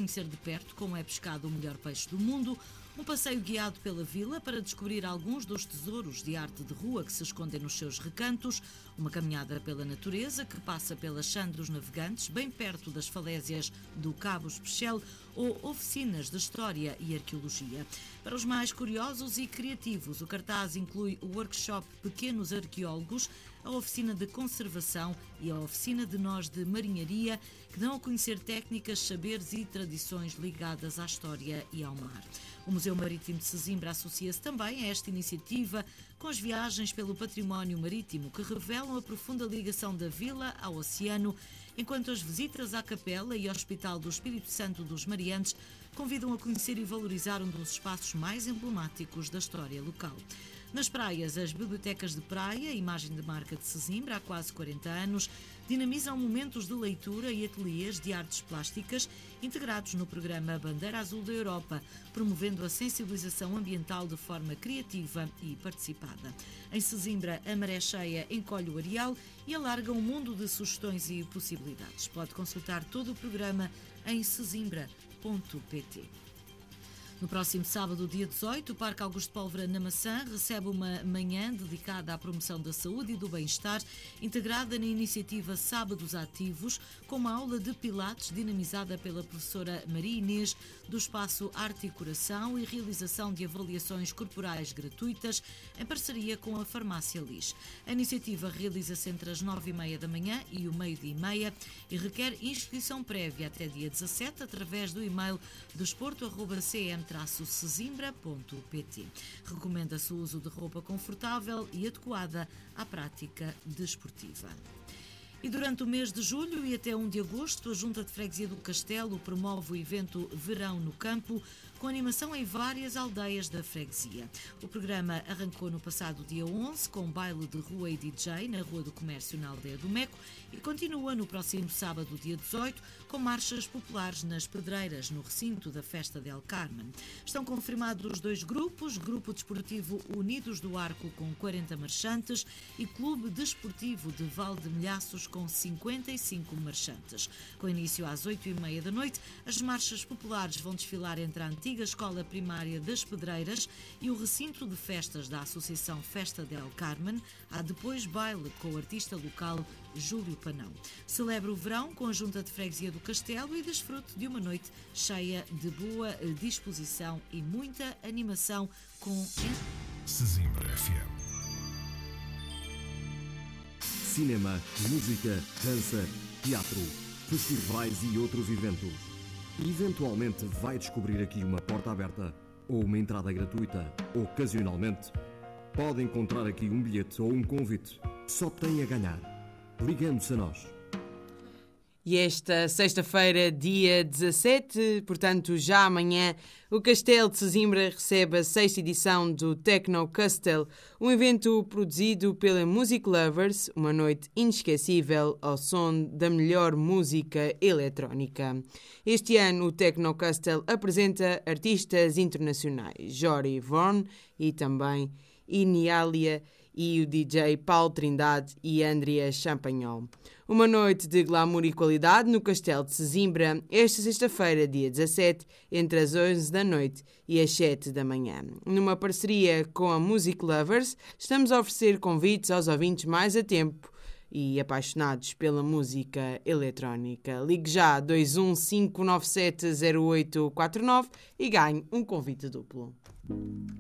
conhecer de perto como é pescado o melhor peixe do mundo, um passeio guiado pela vila para descobrir alguns dos tesouros de arte de rua que se escondem nos seus recantos, uma caminhada pela natureza que passa pelas Sandros Navegantes, bem perto das falésias do Cabo Especial, ou oficinas de História e Arqueologia. Para os mais curiosos e criativos, o cartaz inclui o workshop Pequenos Arqueólogos, a oficina de conservação e a oficina de nós de marinharia, que dão a conhecer técnicas, saberes e tradições ligadas à história e ao mar. O Museu Marítimo de Sesimbra associa-se também a esta iniciativa com as viagens pelo património marítimo, que revelam a profunda ligação da vila ao oceano, enquanto as visitas à Capela e ao Hospital do Espírito Santo dos Mariantes convidam a conhecer e valorizar um dos espaços mais emblemáticos da história local. Nas praias, as bibliotecas de praia, imagem de marca de Sesimbra há quase 40 anos, dinamizam momentos de leitura e ateliês de artes plásticas integrados no programa Bandeira Azul da Europa, promovendo a sensibilização ambiental de forma criativa e participada. Em Sesimbra, a maré cheia encolhe o areal e alarga um mundo de sugestões e possibilidades. Pode consultar todo o programa em sesimbra.pt. No próximo sábado, dia 18, o Parque Augusto Pólvora na Maçã recebe uma manhã dedicada à promoção da saúde e do bem-estar, integrada na iniciativa Sábados Ativos, com uma aula de pilates dinamizada pela professora Maria Inês, do espaço Arte e Coração, e realização de avaliações corporais gratuitas, em parceria com a Farmácia Lis. A iniciativa realiza-se entre as 9h30 da manhã e o meio-dia e meia e requer inscrição prévia até dia 17, através do e-mail desporto@cm-sesimbra.pt. Recomenda-se o uso de roupa confortável e adequada à prática desportiva. E durante o mês de julho e até 1 de agosto, a Junta de Freguesia do Castelo promove o evento Verão no Campo, com animação em várias aldeias da freguesia. O programa arrancou no passado dia 11, com baile de rua e DJ na Rua do Comércio na Aldeia do Meco, e continua no próximo sábado, dia 18, com marchas populares nas Pedreiras, no recinto da Festa del Carmen. Estão confirmados 2 grupos: Grupo Desportivo Unidos do Arco, com 40 marchantes, e Clube Desportivo de Valdemilhaços, com 55 marchantes. Com início às 8h30 da noite, as marchas populares vão desfilar entre a antiga Escola Primária das Pedreiras e o recinto de festas da Associação Festa del Carmen. Há depois baile com o artista local Júlio Panão. Celebra o verão com a Junta de Freguesia do Castelo e desfrute de uma noite cheia de boa disposição e muita animação com Sesimbra FM. Cinema, música, dança, teatro, festivais e outros eventos. Eventualmente vai descobrir aqui uma porta aberta ou uma entrada gratuita. Ocasionalmente pode encontrar aqui um bilhete ou um convite. Só tem a ganhar, ligando-se a nós. E esta sexta-feira, dia 17, portanto já amanhã, o Castelo de Sesimbra recebe a 6ª edição do Techno Castle, um evento produzido pela Music Lovers, uma noite inesquecível ao som da melhor música eletrónica. Este ano o Techno Castle apresenta artistas internacionais, Jory Vorn e também Inialia, e o DJ Paulo Trindade e Andrea Champagnol. Uma noite de glamour e qualidade no Castelo de Sesimbra, esta sexta-feira, dia 17, entre as 11 da noite e as 7 da manhã. Numa parceria com a Music Lovers, estamos a oferecer convites aos ouvintes mais a tempo e apaixonados pela música eletrónica. Ligue já 215970849 e ganhe um convite duplo.